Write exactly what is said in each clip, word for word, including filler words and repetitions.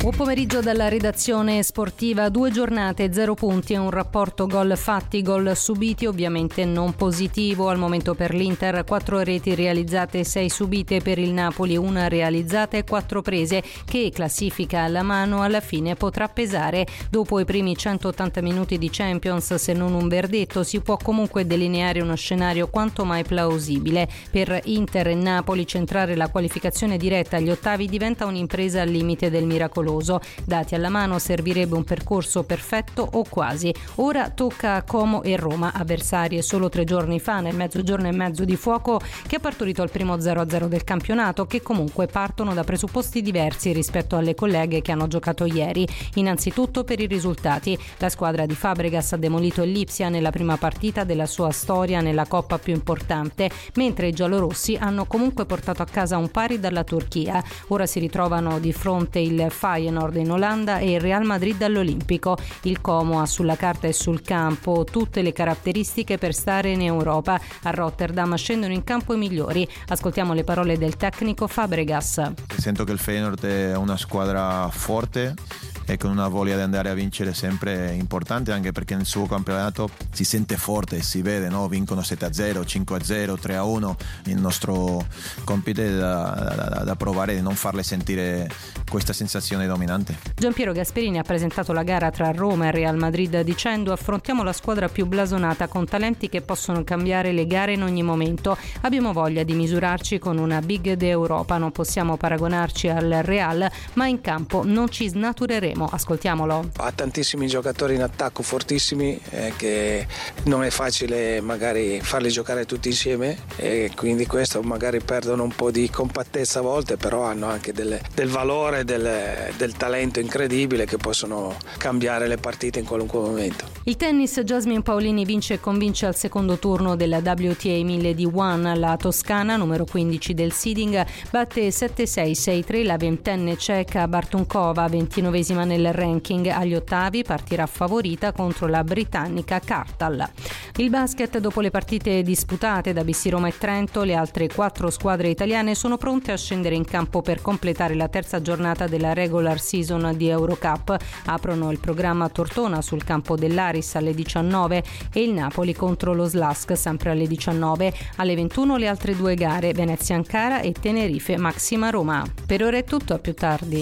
Buon pomeriggio dalla redazione sportiva. Due giornate, zero punti e un rapporto gol fatti, gol subiti, ovviamente non positivo. Al momento per l'Inter quattro reti realizzate, sei subite, per il Napoli una realizzata e quattro prese, che classifica alla mano alla fine potrà pesare. Dopo i primi centottanta minuti di Champions, se non un verdetto, si può comunque delineare uno scenario quanto mai plausibile. Per Inter e Napoli centrare la qualificazione diretta agli ottavi diventa un'impresa al limite del miracoloso. Dati alla mano servirebbe un percorso perfetto o quasi. Ora tocca a Como e Roma, avversarie solo tre giorni fa nel mezzogiorno e mezzo di fuoco che ha partorito il primo zero a zero del campionato, che comunque partono da presupposti diversi rispetto alle colleghe che hanno giocato ieri. Innanzitutto per i risultati. La squadra di Fabregas ha demolito il Lipsia nella prima partita della sua storia nella coppa più importante, mentre i giallorossi hanno comunque portato a casa un pari dalla Turchia. Ora si ritrovano di fronte il Feyenoord in Olanda e il Real Madrid all'Olimpico. Il Como ha sulla carta e sul campo tutte le caratteristiche per stare in Europa. A Rotterdam scendono in campo i migliori. Ascoltiamo le parole del tecnico Fabregas. Sento che il Feyenoord è una squadra forte e con una voglia di andare a vincere sempre importante, anche perché nel suo campionato si sente forte, si vede, no? Vincono sette a zero, cinque a zero, tre a uno. Il nostro compito è da, da, da provare di non farle sentire questa sensazione dominante. Giampiero Gasperini ha presentato la gara tra Roma e Real Madrid dicendo: affrontiamo la squadra più blasonata con talenti che possono cambiare le gare in ogni momento. Abbiamo voglia di misurarci con una big d'Europa, non possiamo paragonarci al Real, ma in campo non ci snatureremo. Ascoltiamolo. Ha tantissimi giocatori in attacco fortissimi, eh, che non è facile magari farli giocare tutti insieme, e quindi questo magari perdono un po' di compattezza a volte, però hanno anche delle, del valore, del, del talento incredibile che possono cambiare le partite in qualunque momento. Il tennis, Jasmine Paolini vince e convince al secondo turno della W T A mille di One. La toscana, numero quindici del seeding, batte sette sei sei tre la ventenne ceca Bartunkova, ventinovesima nel ranking. Agli ottavi partirà favorita contro la britannica Kartal. Il basket, dopo le partite disputate da B C Roma e Trento, le altre quattro squadre italiane sono pronte a scendere in campo per completare la terza giornata della regular season di Eurocup. Aprono il programma a Tortona sul campo dell'Aris alle diciannove e il Napoli contro lo Slask sempre alle diciannove. Alle ventuno le altre due gare, Venezia Ankara e Tenerife Maxima Roma. Per ora è tutto, a più tardi.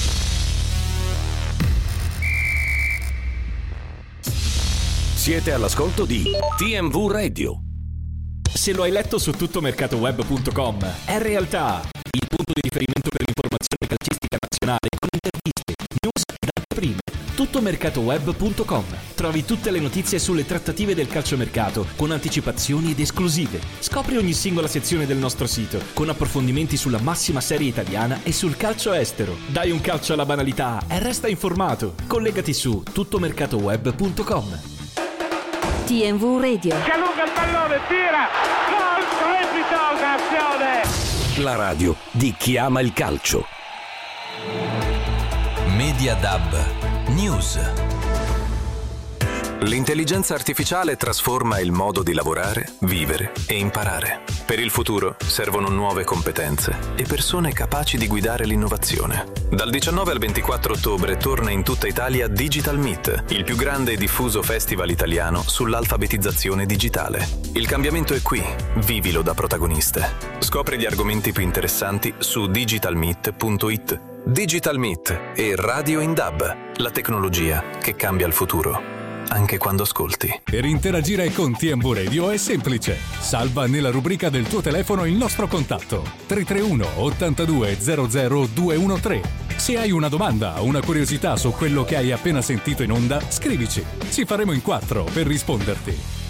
Siete all'ascolto di T M V Radio. Se lo hai letto su tuttomercatoweb punto com, è realtà il punto di riferimento per l'informazione calcistica nazionale, con interviste, news ed anteprime. tuttomercatoweb punto com. Trovi tutte le notizie sulle trattative del calciomercato, con anticipazioni ed esclusive. Scopri ogni singola sezione del nostro sito, con approfondimenti sulla massima serie italiana e sul calcio estero. Dai un calcio alla banalità e resta informato. Collegati su tuttomercatoweb punto com. T M V Radio. Si allunga il pallone, tira, gol, strepitosa azione. La radio di chi ama il calcio. Mediadab News. L'intelligenza artificiale trasforma il modo di lavorare, vivere e imparare. Per il futuro servono nuove competenze e persone capaci di guidare l'innovazione. Dal diciannove al ventiquattro ottobre torna in tutta Italia Digital Meet, il più grande e diffuso festival italiano sull'alfabetizzazione digitale. Il cambiamento è qui, vivilo da protagoniste. Scopri gli argomenti più interessanti su digital meet punto it. Digital Meet e Radio in D A B, la tecnologia che cambia il futuro. Anche quando ascolti. Per interagire con T M V Radio è semplice. Salva nella rubrica del tuo telefono il nostro contatto tre tre uno ottantadue zero zero duecentotredici. Se hai una domanda o una curiosità su quello che hai appena sentito in onda, scrivici. Ci faremo in quattro per risponderti.